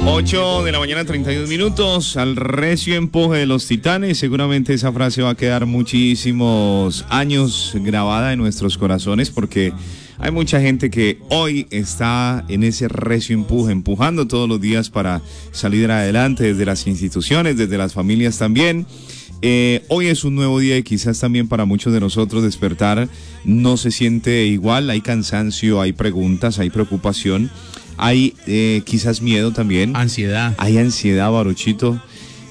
8 de la mañana, 32 minutos, al recio empuje de los Titanes. Seguramente esa frase va a quedar muchísimos años grabada en nuestros corazones, porque hay mucha gente que hoy está en ese recio empuje, empujando todos los días para salir adelante, desde las instituciones, desde las familias también. Hoy es un nuevo día y quizás también para muchos de nosotros despertar no se siente igual. Hay cansancio, hay preguntas, hay preocupación. Hay quizás miedo también. Ansiedad. Hay ansiedad, Baruchito.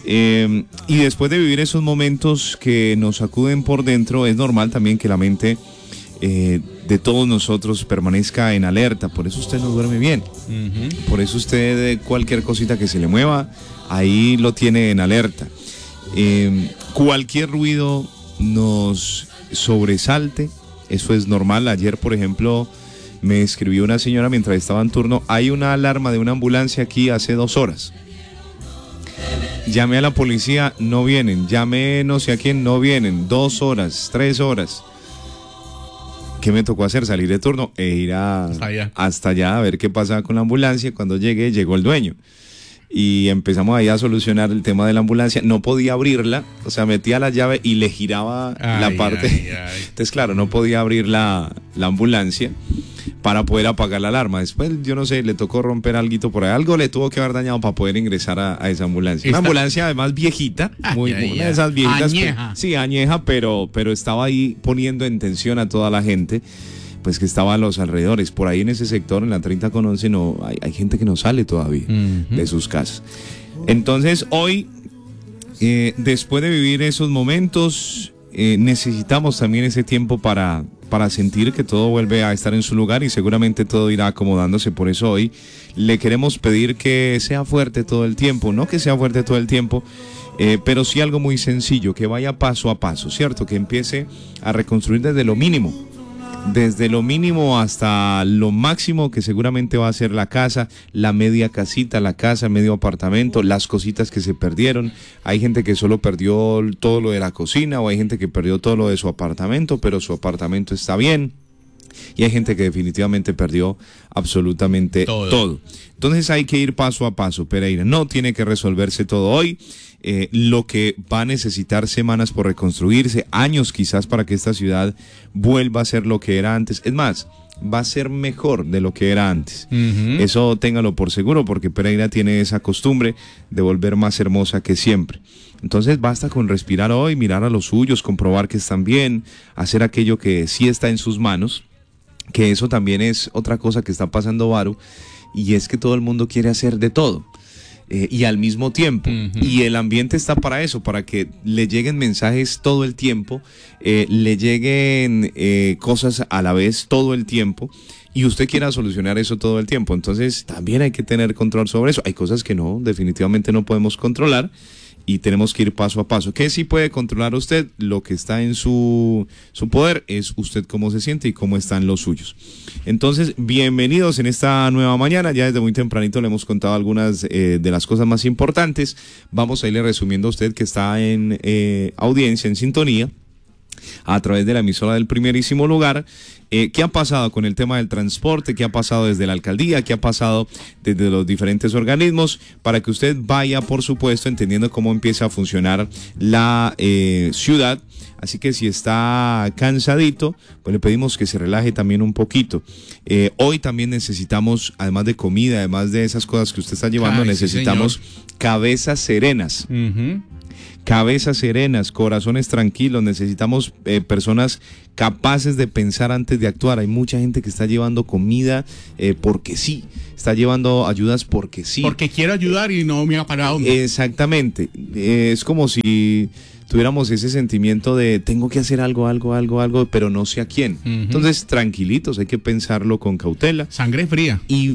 Y después de vivir esos momentos que nos sacuden por dentro, es normal también que la mente de todos nosotros permanezca en alerta. Por eso usted no duerme bien. Por eso usted, cualquier cosita que se le mueva, ahí lo tiene en alerta. Cualquier ruido nos sobresalte, eso es normal. Ayer, por ejemplo, me escribió una señora mientras estaba en turno: hay una alarma de una ambulancia aquí hace 2 horas. Llamé a la policía, no vienen. Llamé no sé a quién, no vienen. 2 horas, 3 horas. ¿Qué me tocó hacer? Salir de turno e ir hasta allá a ver qué pasaba con la ambulancia. Cuando llegué, llegó el dueño. Y empezamos ahí a solucionar el tema de la ambulancia. No podía abrirla, o sea, metía la llave y le giraba la parte. Entonces, claro, no podía abrir la ambulancia para poder apagar la alarma. Después, yo no sé, le tocó romper alguito por ahí. Algo le tuvo que haber dañado para poder ingresar a esa ambulancia. Una ambulancia además viejita, una de esas viejitas. Añeja. Sí, añeja, pero estaba ahí poniendo en tensión a toda la gente, pues que estaba a los alrededores. Por ahí en ese sector, en la 30 con 11, no, hay gente que no sale todavía de sus casas. Entonces hoy, después de vivir esos momentos, necesitamos también ese tiempo para sentir que todo vuelve a estar en su lugar, y seguramente todo irá acomodándose. Por eso hoy le queremos pedir que sea fuerte todo el tiempo. No que sea fuerte todo el tiempo, pero sí algo muy sencillo, que vaya paso a paso, ¿cierto? Que empiece a reconstruir desde lo mínimo. Desde lo mínimo hasta lo máximo, que seguramente va a ser la casa, la media casita, la casa, medio apartamento, las cositas que se perdieron. Hay gente que solo perdió todo lo de la cocina, o hay gente que perdió todo lo de su apartamento, pero su apartamento está bien. Y hay gente que definitivamente perdió absolutamente todo. Entonces hay que ir paso a paso, Pereira. No tiene que resolverse todo hoy. Lo que va a necesitar semanas por reconstruirse, años quizás, para que esta ciudad vuelva a ser lo que era antes. Es más, va a ser mejor de lo que era antes. Eso téngalo por seguro, porque Pereira tiene esa costumbre de volver más hermosa que siempre. Entonces basta con respirar hoy, mirar a los suyos, comprobar que están bien, hacer aquello que sí está en sus manos, que eso también es otra cosa que está pasando, Baru, y es que todo el mundo quiere hacer de todo. Y al mismo tiempo, y el ambiente está para eso, para que le lleguen mensajes todo el tiempo, le lleguen cosas a la vez todo el tiempo, y usted quiera solucionar eso todo el tiempo. Entonces también hay que tener control sobre eso. Hay cosas que no, definitivamente no podemos controlar, y tenemos que ir paso a paso. ¿Qué sí puede controlar usted? Lo que está en su poder es usted cómo se siente y cómo están los suyos. Entonces, bienvenidos en esta nueva mañana. Ya desde muy tempranito le hemos contado algunas de las cosas más importantes. Vamos a irle resumiendo a usted que está en audiencia, en sintonía, a través de la emisora del primerísimo lugar. ¿Qué ha pasado con el tema del transporte? ¿Qué ha pasado desde la alcaldía? ¿Qué ha pasado desde los diferentes organismos? Para que usted vaya, por supuesto, entendiendo cómo empieza a funcionar la ciudad. Así que si está cansadito, pues le pedimos que se relaje también un poquito. Hoy también necesitamos, además de comida, además de esas cosas que usted está llevando, necesitamos cabezas serenas. Cabezas serenas, corazones tranquilos. Necesitamos personas capaces de pensar antes de actuar. Hay mucha gente que está llevando comida porque sí, está llevando ayudas porque sí. Porque quiero ayudar y no me ha parado. Exactamente. Es como si tuviéramos ese sentimiento de tengo que hacer algo, pero no sé a quién. Entonces, tranquilitos, hay que pensarlo con cautela. Sangre fría. Y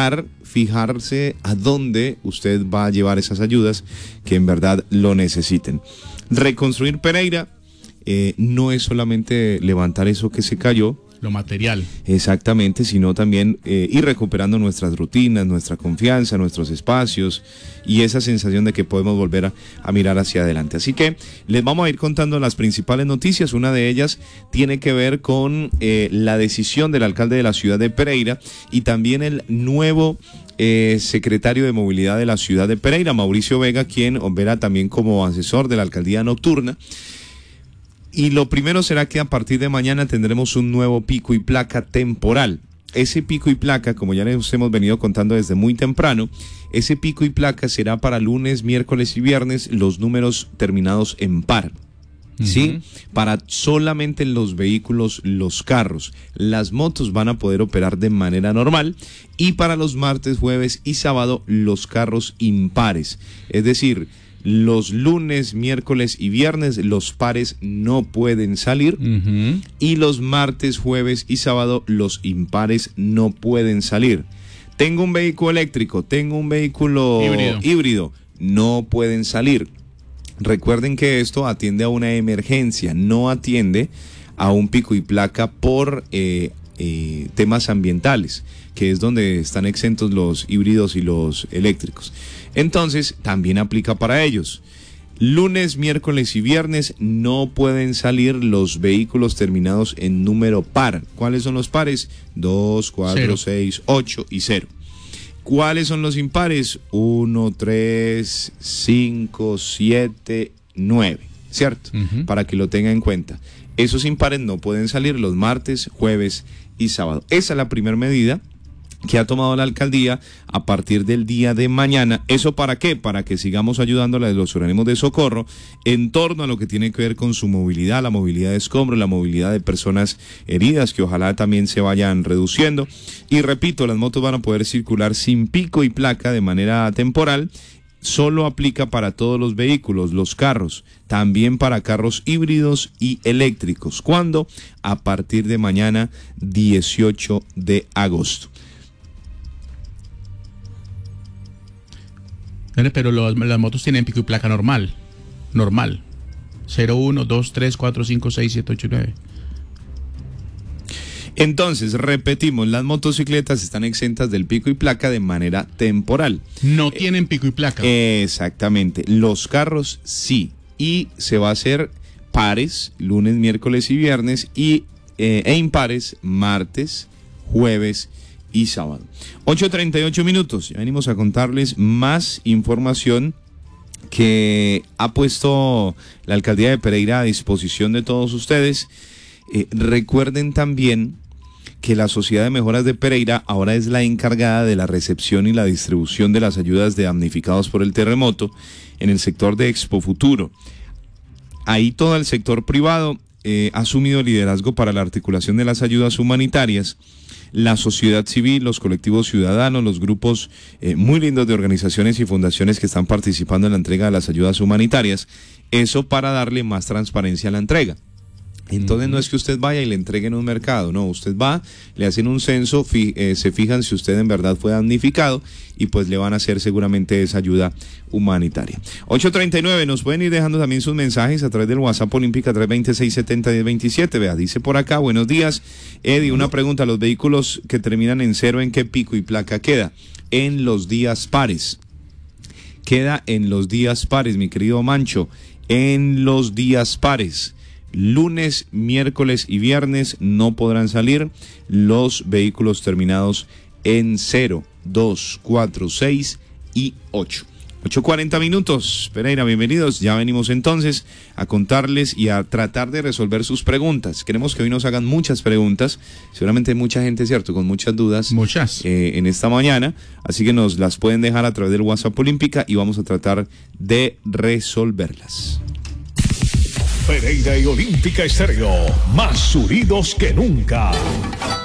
fijarse a dónde usted va a llevar esas ayudas que en verdad lo necesiten. Reconstruir Pereira no es solamente levantar eso que se cayó, lo material. Exactamente, sino también ir recuperando nuestras rutinas, nuestra confianza, nuestros espacios y esa sensación de que podemos volver a mirar hacia adelante. Así que les vamos a ir contando las principales noticias. Una de ellas tiene que ver con la decisión del alcalde de la ciudad de Pereira y también el nuevo secretario de Movilidad de la ciudad de Pereira, Mauricio Vega, quien opera también como asesor de la alcaldía nocturna. Y lo primero será que a partir de mañana tendremos un nuevo pico y placa temporal. Ese pico y placa, como ya les hemos venido contando desde muy temprano, ese pico y placa será para lunes, miércoles y viernes los números terminados en par. ¿Sí? Para solamente los vehículos, los carros. Las motos van a poder operar de manera normal y para los martes, jueves y sábado los carros impares. Es decir, los lunes, miércoles y viernes los pares no pueden salir y los martes, jueves y sábado los impares no pueden salir. Tengo un vehículo eléctrico, tengo un vehículo híbrido, no pueden salir. Recuerden que esto atiende a una emergencia, no atiende a un pico y placa por temas ambientales, que es donde están exentos los híbridos y los eléctricos. Entonces, también aplica para ellos. Lunes, miércoles y viernes no pueden salir los vehículos terminados en número par. ¿Cuáles son los pares? 2, 4, 6, 8 y 0. ¿Cuáles son los impares? 1, 3, 5, 7, 9, ¿cierto? Para que lo tengan en cuenta. Esos impares no pueden salir los martes, jueves y sábado. Esa es la primera medida que ha tomado la alcaldía a partir del día de mañana. ¿Eso para qué? Para que sigamos ayudando a los organismos de socorro en torno a lo que tiene que ver con su movilidad, la movilidad de escombros, la movilidad de personas heridas, que ojalá también se vayan reduciendo. Y repito, las motos van a poder circular sin pico y placa de manera temporal. Solo aplica para todos los vehículos, los carros, también para carros híbridos y eléctricos. ¿Cuándo? A partir de mañana, 18 de agosto. Pero las motos tienen pico y placa normal. 0, 1, 2, 3, 4, 5, 6, 7, 8, 9. Entonces, repetimos, las motocicletas están exentas del pico y placa de manera temporal. No tienen pico y placa. Exactamente. Los carros sí. Y se va a hacer pares, lunes, miércoles y viernes, e impares, martes, jueves y sábado. 8:38 minutos. Ya venimos a contarles más información que ha puesto la alcaldía de Pereira a disposición de todos ustedes. Recuerden también que la Sociedad de Mejoras de Pereira ahora es la encargada de la recepción y la distribución de las ayudas de damnificados por el terremoto en el sector de Expo Futuro. Ahí todo el sector privado ha asumido liderazgo para la articulación de las ayudas humanitarias. La sociedad civil, los colectivos ciudadanos, los grupos muy lindos de organizaciones y fundaciones que están participando en la entrega de las ayudas humanitarias, eso para darle más transparencia a la entrega. Entonces no es que usted vaya y le entregue en un mercado, no, usted va, le hacen un censo, se fijan si usted en verdad fue damnificado y pues le van a hacer seguramente esa ayuda humanitaria. 8:39, nos pueden ir dejando también sus mensajes a través del WhatsApp Olímpica 320-670-1027, vea, dice por acá, buenos días, Eddie, una pregunta, los vehículos que terminan en 0, ¿en qué pico y placa queda? En los días pares, queda en los días pares, mi querido Mancho, en los días pares. Lunes, miércoles y viernes no podrán salir los vehículos terminados en 0, 2, 4, 6 y 8. 8:40 minutos. Pereira, bienvenidos. Ya venimos entonces a contarles y a tratar de resolver sus preguntas. Queremos que hoy nos hagan muchas preguntas. Seguramente hay mucha gente, ¿cierto? Con muchas dudas. Muchas. En esta mañana. Así que nos las pueden dejar a través del WhatsApp Olímpica y vamos a tratar de resolverlas. Pereira y Olímpica Estéreo, más unidos que nunca.